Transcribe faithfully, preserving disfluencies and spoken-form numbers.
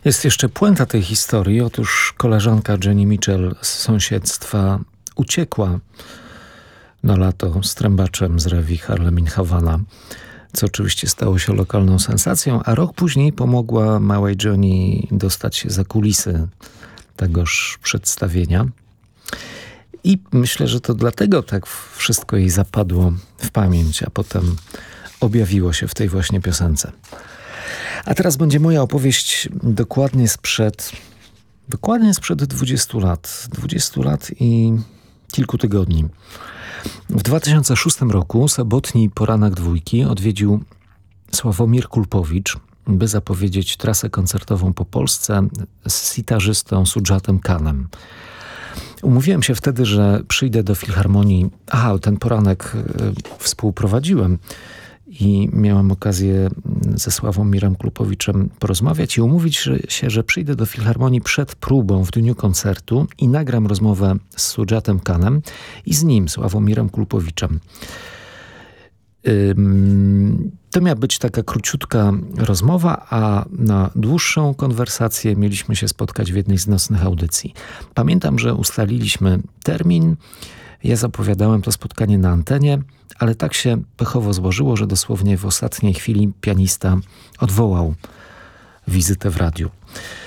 Jest jeszcze puenta tej historii. Otóż koleżanka Joni Mitchell z sąsiedztwa uciekła na lato z trębaczem z rewi Harlem in Havana, co oczywiście stało się lokalną sensacją, a rok później pomogła małej Joni dostać się za kulisy tegoż przedstawienia. I myślę, że to dlatego tak wszystko jej zapadło w pamięć, a potem objawiło się w tej właśnie piosence. A teraz będzie moja opowieść dokładnie sprzed, dokładnie sprzed dwudziestu lat. dwudziestu lat i kilku tygodni. W dwa tysiące szóstym roku sobotni poranek dwójki odwiedził Sławomir Kulpowicz, by zapowiedzieć trasę koncertową po Polsce z gitarzystą Sudżatem Khanem. Umówiłem się wtedy, że przyjdę do Filharmonii. Aha, ten poranek y, współprowadziłem i miałem okazję ze Sławomirem Kulpowiczem porozmawiać i umówić się, że przyjdę do Filharmonii przed próbą w dniu koncertu i nagram rozmowę z Sudżatem Khanem i z nim, Sławomirem Kulpowiczem. Ym, to miała być taka króciutka rozmowa, a na dłuższą konwersację mieliśmy się spotkać w jednej z nocnych audycji. Pamiętam, że ustaliliśmy termin. Ja zapowiadałem to spotkanie na antenie, ale tak się pechowo złożyło, że dosłownie w ostatniej chwili pianista odwołał wizytę w radiu.